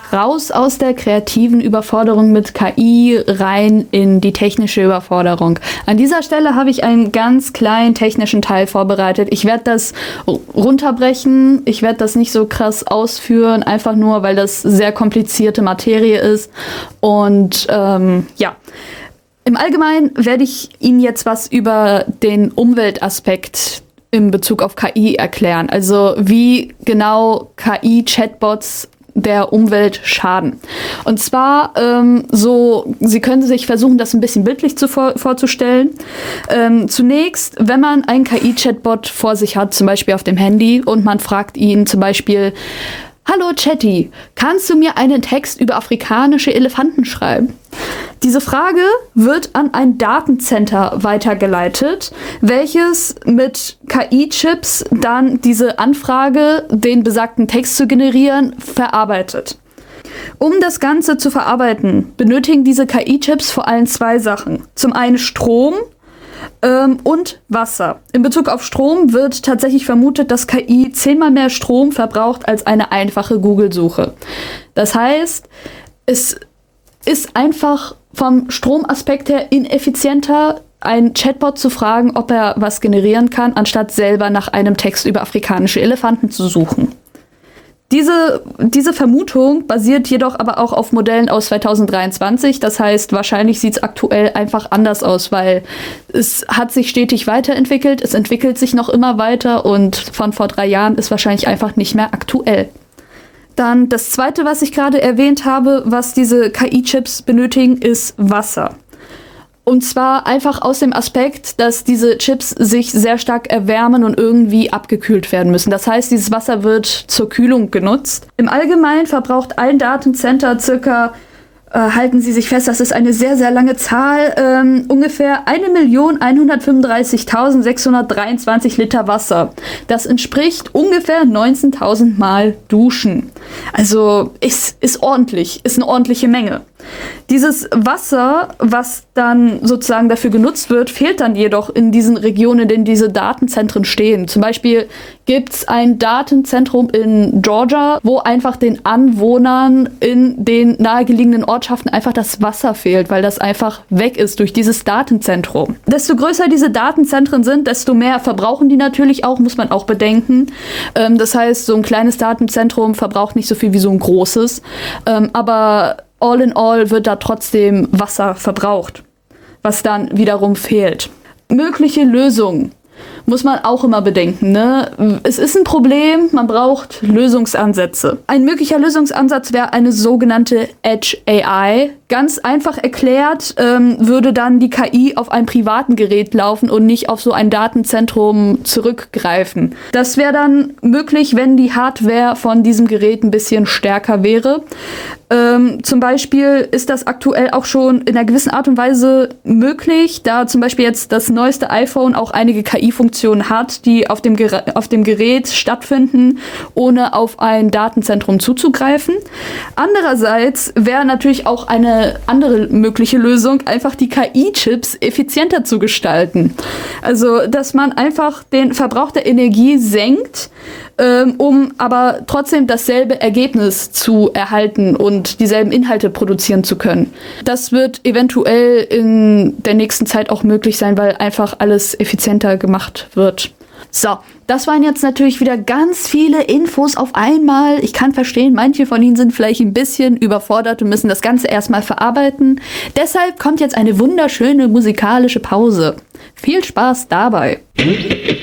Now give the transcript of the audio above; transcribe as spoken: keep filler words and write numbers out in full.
raus aus der kreativen Überforderung mit K I rein in die technische Überforderung. An dieser Stelle habe ich einen ganz kleinen technischen Teil vorbereitet. Ich werde das runterbrechen, ich werde das nicht so krass ausführen, einfach nur, weil das sehr komplizierte Materie ist. Und ähm, ja, im Allgemeinen werde ich Ihnen jetzt was über den Umweltaspekt in Bezug auf K I erklären. Also wie genau K I-Chatbots der Umwelt schaden. Und zwar ähm, so, Sie können sich versuchen, das ein bisschen bildlich zu vor- vorzustellen. Ähm, zunächst, wenn man einen K I-Chatbot vor sich hat, zum Beispiel auf dem Handy, und man fragt ihn zum Beispiel: Hallo Chatty, kannst du mir einen Text über afrikanische Elefanten schreiben? Diese Frage wird an ein Datencenter weitergeleitet, welches mit K I-Chips dann diese Anfrage, den besagten Text zu generieren, verarbeitet. Um das Ganze zu verarbeiten, benötigen diese K I-Chips vor allem zwei Sachen. Zum einen Strom ähm, und Wasser. In Bezug auf Strom wird tatsächlich vermutet, dass K I zehnmal mehr Strom verbraucht als eine einfache Google-Suche. Das heißt, es ist einfach vom Stromaspekt her ineffizienter, einen Chatbot zu fragen, ob er was generieren kann, anstatt selber nach einem Text über afrikanische Elefanten zu suchen. Diese, diese Vermutung basiert jedoch aber auch auf Modellen aus zweitausenddreiundzwanzig. Das heißt, wahrscheinlich sieht es aktuell einfach anders aus, weil es hat sich stetig weiterentwickelt, es entwickelt sich noch immer weiter und von vor drei Jahren ist wahrscheinlich einfach nicht mehr aktuell. Dann das Zweite, was ich gerade erwähnt habe, was diese K I-Chips benötigen, ist Wasser. Und zwar einfach aus dem Aspekt, dass diese Chips sich sehr stark erwärmen und irgendwie abgekühlt werden müssen. Das heißt, dieses Wasser wird zur Kühlung genutzt. Im Allgemeinen verbraucht ein Datencenter circa, äh, halten Sie sich fest, das ist eine sehr, sehr lange Zahl, ähm, ungefähr eine Million hundertfünfunddreißigtausendsechshundertdreiundzwanzig Liter Wasser. Das entspricht ungefähr neunzehntausend Mal Duschen. Also ist, ist ordentlich, ist eine ordentliche Menge. Dieses Wasser, was dann sozusagen dafür genutzt wird, fehlt dann jedoch in diesen Regionen, in denen diese Datenzentren stehen. Zum Beispiel gibt es ein Datenzentrum in Georgia, wo einfach den Anwohnern in den nahegelegenen Ortschaften einfach das Wasser fehlt, weil das einfach weg ist durch dieses Datenzentrum. Desto größer diese Datenzentren sind, desto mehr verbrauchen die natürlich auch, muss man auch bedenken. Ähm, das heißt, so ein kleines Datenzentrum verbraucht nicht so viel wie so ein großes. Ähm, aber all in all wird da trotzdem Wasser verbraucht, was dann wiederum fehlt. Mögliche Lösungen muss man auch immer bedenken, ne? Es ist ein Problem, man braucht Lösungsansätze. Ein möglicher Lösungsansatz wäre eine sogenannte Edge A I. Ganz einfach erklärt, ähm, würde dann die K I auf einem privaten Gerät laufen und nicht auf so ein Datenzentrum zurückgreifen. Das wäre dann möglich, wenn die Hardware von diesem Gerät ein bisschen stärker wäre. Ähm, zum Beispiel ist das aktuell auch schon in einer gewissen Art und Weise möglich, da zum Beispiel jetzt das neueste iPhone auch einige K I-Funktionen hat, die auf dem, Ger- auf dem Gerät stattfinden, ohne auf ein Datenzentrum zuzugreifen. Andererseits wäre natürlich auch eine andere mögliche Lösung, einfach die K I-Chips effizienter zu gestalten. Also, dass man einfach den Verbrauch der Energie senkt, ähm, um aber trotzdem dasselbe Ergebnis zu erhalten und dieselben Inhalte produzieren zu können. Das wird eventuell in der nächsten Zeit auch möglich sein, weil einfach alles effizienter gemacht wird. So, das waren jetzt natürlich wieder ganz viele Infos auf einmal. Ich kann verstehen, manche von Ihnen sind vielleicht ein bisschen überfordert und müssen das Ganze erstmal verarbeiten. Deshalb kommt jetzt eine wunderschöne musikalische Pause. Viel Spaß dabei!